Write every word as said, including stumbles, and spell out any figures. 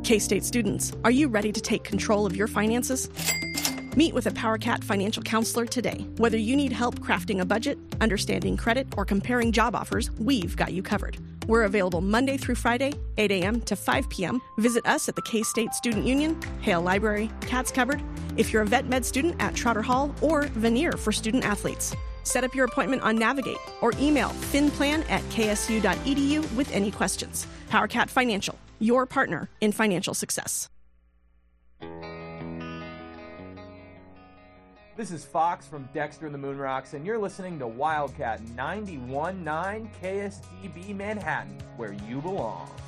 K-State students, are you ready to take control of your finances? Meet with a PowerCat financial counselor today. Whether you need help crafting a budget, understanding credit, or comparing job offers, we've got you covered. We're available Monday through Friday, eight a.m. to five p.m. Visit us at the K-State Student Union, Hale Library, Cats Covered, if you're a vet med student at Trotter Hall, or Veneer for student athletes. Set up your appointment on Navigate or email finplan at k s u dot e d u with any questions. PowerCat Financial, your partner in financial success. This is Fox from Dexter and the Moonrocks, and you're listening to Wildcat ninety-one point nine K S D B Manhattan, where you belong.